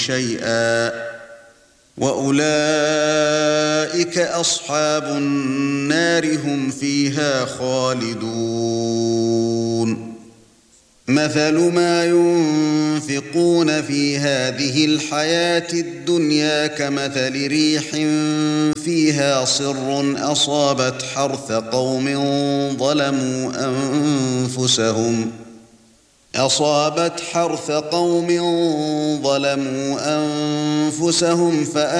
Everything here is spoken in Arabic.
شيئا وأولئك أصحاب النار هم فيها خالدون مثل ما ينفقون في هذه الحياة الدنيا كمثل ريح فيها صر أصابت حرث قوم ظلموا أنفسهم